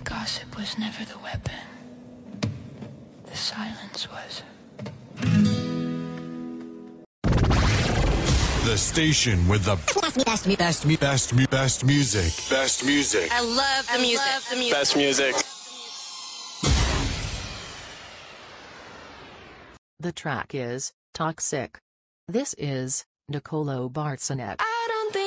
Gossip was never the weapon. The silence was. The station with the best music. Best music. I love the music. Best music. The track is Toxic. This is Nicolo Bartsenek.